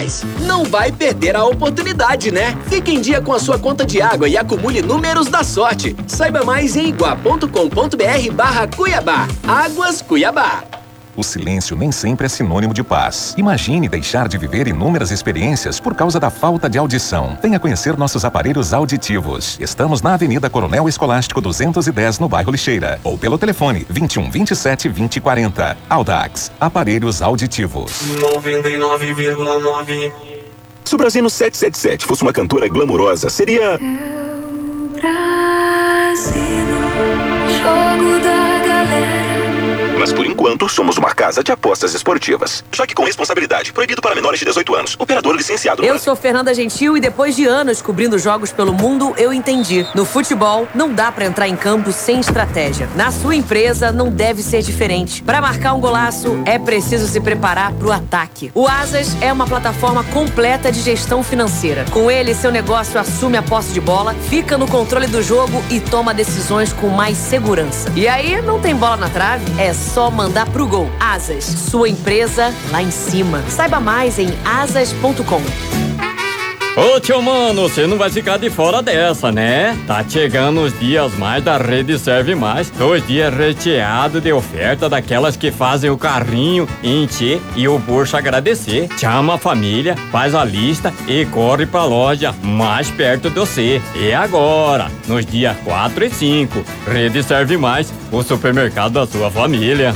mais. Não vai perder a oportunidade, né? Fique em dia com a sua conta de água e acumule números da sorte. Saiba mais em igua.com.br/Cuiabá. Águas Cuiabá. O silêncio nem sempre é sinônimo de paz. Imagine deixar de viver inúmeras experiências por causa da falta de audição. Venha conhecer nossos aparelhos auditivos. Estamos na Avenida Coronel Escolástico 210, no bairro Lixeira. Ou pelo telefone 21 27 20 40. Audax, aparelhos auditivos. 99,9. Se o Brasino 777 fosse uma cantora glamurosa, seria... Brasino, jogo da galera. Mas por enquanto, somos uma casa de apostas esportivas. Só que com responsabilidade, proibido para menores de 18 anos. Operador licenciado no Eu Brasil. sou Fernanda Gentil e depois de anos cobrindo jogos pelo mundo, eu entendi. No futebol, não dá pra entrar em campo sem estratégia. Na sua empresa, não deve ser diferente. Pra marcar um golaço, é preciso se preparar pro ataque. O Asas é uma plataforma completa de gestão financeira. Com ele, seu negócio assume a posse de bola, fica no controle do jogo e toma decisões com mais segurança. E aí, não tem bola na trave? É só mandar pro gol. Asas, sua empresa lá em cima. Saiba mais em asas.com. Ô tio mano, você não vai ficar de fora dessa, né? Tá chegando os dias mais da Rede Serve Mais. 2 dias recheados de oferta daquelas que fazem o carrinho encher e o bolso agradecer. Chama a família, faz a lista e corre pra loja mais perto de você. E agora, nos dias 4 e 5, Rede Serve Mais, o supermercado da sua família.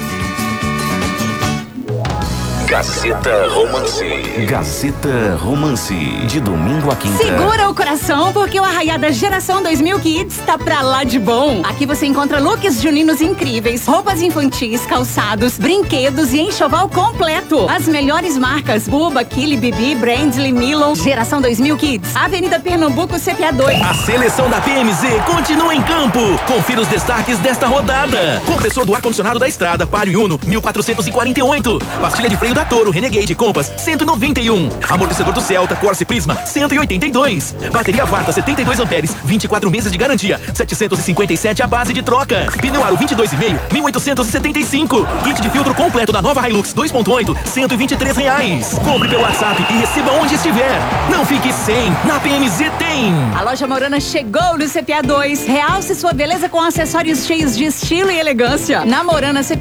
Gazeta Romance. Gazeta Romance, de domingo a quinta. Segura o coração, porque o Arraiada Geração 2000 Kids tá pra lá de bom. Aqui você encontra looks juninos incríveis, roupas infantis, calçados, brinquedos e enxoval completo. As melhores marcas: Buba, Kili, Bibi, Brandly, Milon. Geração 2000 Kids, Avenida Pernambuco, CPA 2. A seleção da PMZ continua em campo. Confira os destaques desta rodada. Compressor do ar-condicionado da Estrada, Palio Uno, 1448. Pastilha de freio da Toro, Renegade Compass, 191. Amortecedor do Celta, Corsa Prisma, 182. Bateria Varta, 72 amperes, 24 meses de garantia, 757 a base de troca. Pneu Aro 22,5, 1.875. Kit de filtro completo da nova Hilux 2.8, R$123. Compre pelo WhatsApp e receba onde estiver. Não fique sem, na PMZ tem. A loja Morana chegou no CPA 2. Realce sua beleza com acessórios cheios de estilo e elegância. Na Morana CPA